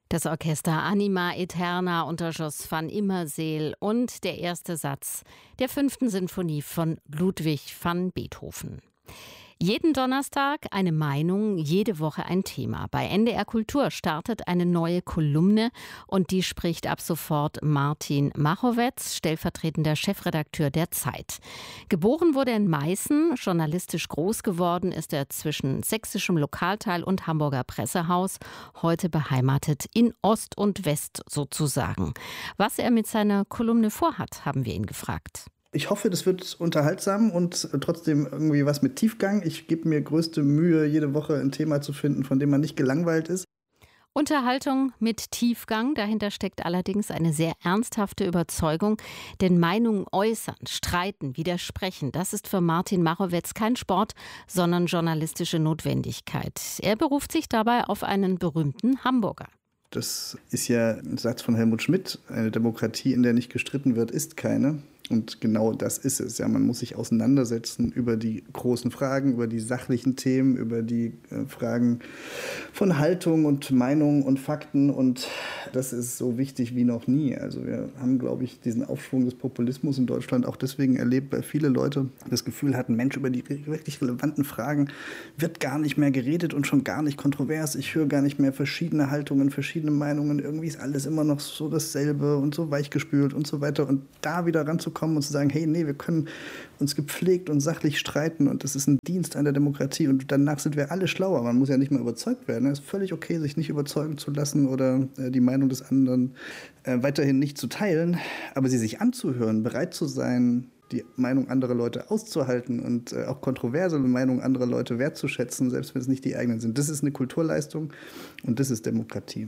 Das Orchester Anima Aeterna unter Jos van Immerseel und der erste Satz der 5. Sinfonie von Ludwig van Beethoven. Jeden Donnerstag eine Meinung, jede Woche ein Thema. Bei NDR Kultur startet eine neue Kolumne und die spricht ab sofort Martin Machowetz, stellvertretender Chefredakteur der Zeit. Geboren wurde er in Meißen, journalistisch groß geworden ist er zwischen sächsischem Lokalteil und Hamburger Pressehaus, heute beheimatet in Ost und West sozusagen. Was er mit seiner Kolumne vorhat, haben wir ihn gefragt. Ich hoffe, das wird unterhaltsam und trotzdem irgendwie was mit Tiefgang. Ich gebe mir größte Mühe, jede Woche ein Thema zu finden, von dem man nicht gelangweilt ist. Unterhaltung mit Tiefgang, dahinter steckt allerdings eine sehr ernsthafte Überzeugung, denn Meinungen äußern, streiten, widersprechen, das ist für Martin Machowetz kein Sport, sondern journalistische Notwendigkeit. Er beruft sich dabei auf einen berühmten Hamburger. Das ist ja ein Satz von Helmut Schmidt, eine Demokratie, in der nicht gestritten wird, ist keine. Und genau das ist es. Ja, man muss sich auseinandersetzen über die großen Fragen, über die sachlichen Themen, über die Fragen von Haltung und Meinung und Fakten. Und das ist so wichtig wie noch nie. Also wir haben, glaube ich, diesen Aufschwung des Populismus in Deutschland auch deswegen erlebt, weil viele Leute das Gefühl hatten, Mensch, über die wirklich relevanten Fragen wird gar nicht mehr geredet und schon gar nicht kontrovers. Ich höre gar nicht mehr verschiedene Haltungen, verschiedene Meinungen. Irgendwie ist alles immer noch so dasselbe und so weichgespült und so weiter. Und da wieder ranzukommen und zu sagen, hey, nee, wir können uns gepflegt und sachlich streiten und das ist ein Dienst an der Demokratie und danach sind wir alle schlauer. Man muss ja nicht mehr überzeugt werden. Es ist völlig okay, sich nicht überzeugen zu lassen oder die Meinung des anderen weiterhin nicht zu teilen, aber sie sich anzuhören, bereit zu sein, die Meinung anderer Leute auszuhalten und auch kontroverse Meinungen anderer Leute wertzuschätzen, selbst wenn es nicht die eigenen sind. Das ist eine Kulturleistung und das ist Demokratie.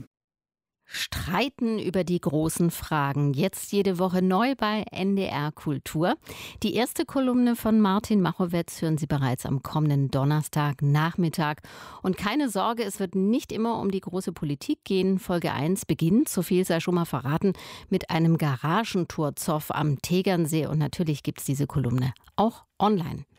Streiten über die großen Fragen. Jetzt jede Woche neu bei NDR Kultur. Die erste Kolumne von Martin Machowetz hören Sie bereits am kommenden Donnerstagnachmittag. Und keine Sorge, es wird nicht immer um die große Politik gehen. Folge 1 beginnt, so viel sei schon mal verraten, mit einem Garagentour-Zoff am Tegernsee. Und natürlich gibt es diese Kolumne auch online.